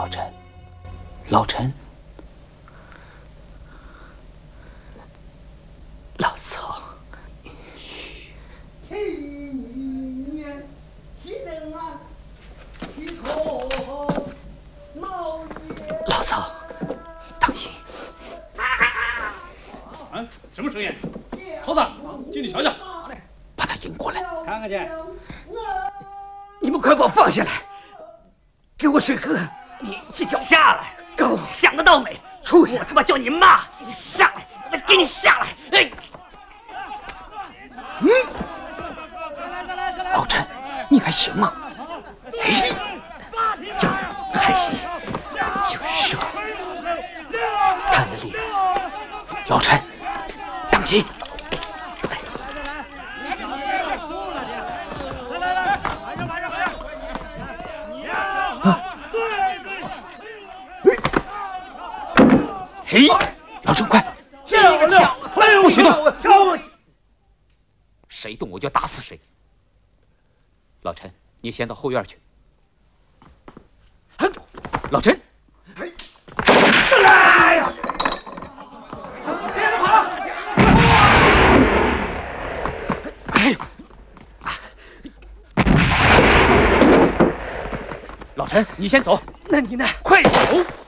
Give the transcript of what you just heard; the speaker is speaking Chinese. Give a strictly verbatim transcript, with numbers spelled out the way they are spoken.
老陈，老陈，老曹，嘘。老曹，当心！ 啊，什么声音？猴子，进去瞧瞧。 把他引过来， 看看去。 你们快把我放下来，给我水喝。你这条下来，狗想得到没？畜生！我他妈叫你妈！你下来，我给你下来！哎， 嗯，老陈，你还行吗？哎，就还行，就是啊，看得厉害。老陈，当机！嘿，老陈，快！ 漂亮！ 不许动！ 跳！ 谁动我就打死谁。老陈，你先到后院去。老陈， 哎呀！别跑！ 哎呦！老陈，你先走。 那你呢？ 快走！